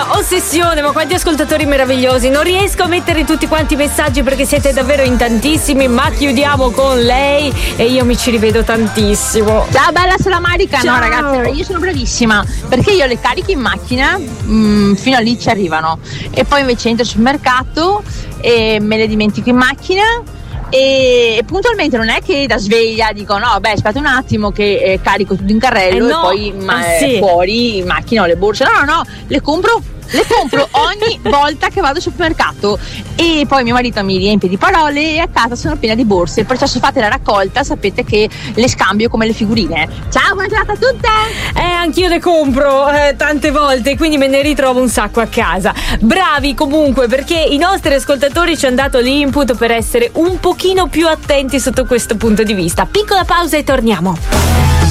mia ossessione, ma quanti ascoltatori meravigliosi. Non riesco a mettere tutti quanti i messaggi perché siete davvero in tantissimi, ma chiudiamo con lei e io mi ci rivedo tantissimo. Ciao bella, sono la Marica. Ciao. No ragazzi, io sono bravissima perché io le carico in macchina, fino a lì ci arrivano, e poi invece entro sul mercato e me le dimentico in macchina. E puntualmente non è che da sveglia dico no, beh, aspetta un attimo che carico tutto in carrello no. e poi Sì. fuori in macchina ho le borse. No, le compro ogni volta che vado al supermercato, e poi mio marito mi riempie di parole e a casa sono piena di borse, perciò se fate la raccolta sapete che le scambio come le figurine. Ciao, buona giornata a tutte. Anch'io le compro tante volte, quindi me ne ritrovo un sacco a casa. Bravi comunque, perché i nostri ascoltatori ci hanno dato l'input per essere un pochino più attenti sotto questo punto di vista. Piccola pausa e torniamo.